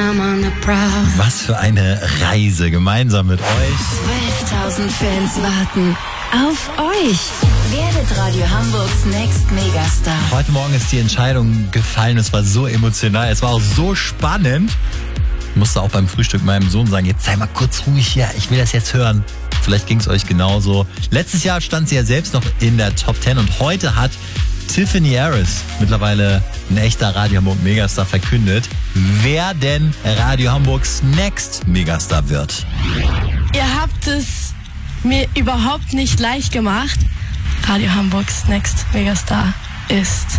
I'm on the prowl. Was für eine Reise gemeinsam mit euch. 12.000 Fans warten auf euch. Werdet Radio Hamburgs Next Megastar. Heute Morgen ist die Entscheidung gefallen. Es war so emotional. Es war auch so spannend. Ich musste auch beim Frühstück meinem Sohn sagen, jetzt sei mal kurz ruhig hier. Ich will das jetzt hören. Vielleicht ging es euch genauso. Letztes Jahr stand sie ja selbst noch in der Top 10 und heute hat Tiffany Harris, mittlerweile ein echter Radio Hamburg Megastar, verkündet, wer denn Radio Hamburgs Next Megastar wird. Ihr habt es mir überhaupt nicht leicht gemacht. Radio Hamburgs Next Megastar ist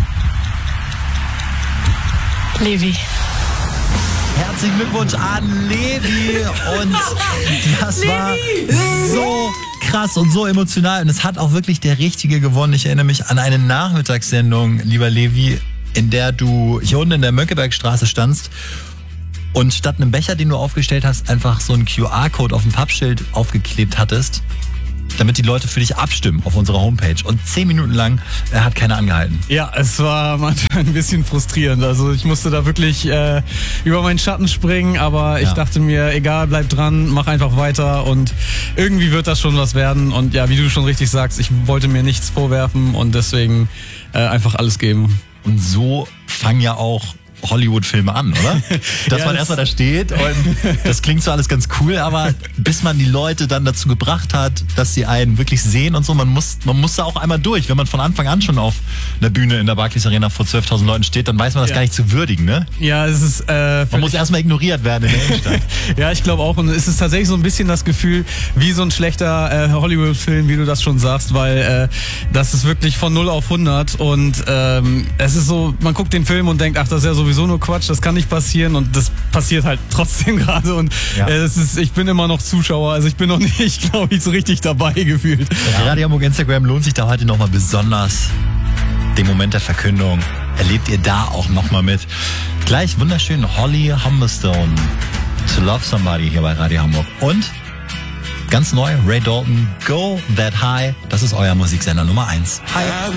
Levi. Herzlichen Glückwunsch an Levi und das war so krass und so emotional und es hat auch wirklich der Richtige gewonnen. Ich erinnere mich an eine Nachmittagssendung, lieber Levi, in der du hier unten in der Mönckebergstraße standst und statt einem Becher, den du aufgestellt hast, einfach so einen QR-Code auf dem Pappschild aufgeklebt hattest, damit die Leute für dich abstimmen auf unserer Homepage. Und 10 Minuten lang hat keiner angehalten. Ja, es war manchmal ein bisschen frustrierend. Also ich musste da wirklich über meinen Schatten springen, aber ich dachte mir, egal, bleib dran, mach einfach weiter und irgendwie wird das schon was werden. Und ja, wie du schon richtig sagst, ich wollte mir nichts vorwerfen und deswegen einfach alles geben. Und so fangen ja auch Hollywood-Filme an, oder? Dass Ja, man erstmal da steht und das klingt so alles ganz cool, aber bis man die Leute dann dazu gebracht hat, dass sie einen wirklich sehen und so, man muss da auch einmal durch. Wenn man von Anfang an schon auf einer Bühne in der Barclays Arena vor 12.000 Leuten steht, dann weiß man das gar nicht zu würdigen, ne? Ja, es ist Man muss erstmal ignoriert werden in der Innenstadt. Ja, ich glaube auch. Und es ist tatsächlich so ein bisschen das Gefühl, wie so ein schlechter Hollywood-Film, wie du das schon sagst, weil das ist wirklich von 0 auf 100 und es ist so, man guckt den Film und denkt, ach, das ist ja sowieso nur Quatsch, das kann nicht passieren und das passiert halt trotzdem gerade und ich bin immer noch Zuschauer, also ich bin noch nicht, glaube ich, so richtig dabei gefühlt. Radio Hamburg Instagram lohnt sich da heute nochmal besonders. Den Moment der Verkündung erlebt ihr da auch nochmal mit. Gleich wunderschön Holly Humberstone, To Love Somebody hier bei Radio Hamburg. Und ganz neu, Ray Dalton, Go That High. Das ist euer Musiksender Nummer 1. Hi.